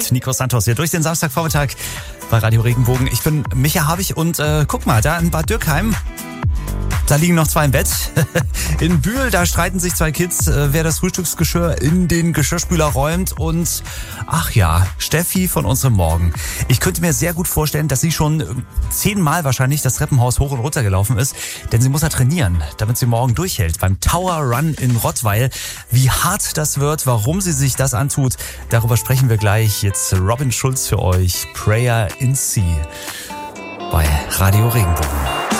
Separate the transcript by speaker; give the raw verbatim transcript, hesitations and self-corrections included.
Speaker 1: mit Nico Santos hier durch den Samstagvormittag bei Radio Regenbogen. Ich bin Micha Habich und äh, guck mal, da in Bad Dürkheim, da liegen noch zwei im Bett. In Bühl, da streiten sich zwei Kids, äh, wer das Frühstücksgeschirr in den Geschirrspüler räumt. Und ach ja, Steffi von unserem Morgen. Ich könnte mir sehr gut vorstellen, dass sie schon zehnmal wahrscheinlich das Treppenhaus hoch und runter gelaufen ist. Denn sie muss ja trainieren, damit sie morgen durchhält. Beim Tower Run in Rottweil. Wie hart das wird, warum sie sich das antut, darüber sprechen wir gleich. Jetzt Robin Schulz für euch. Prayer in Sea bei Radio Regenbogen.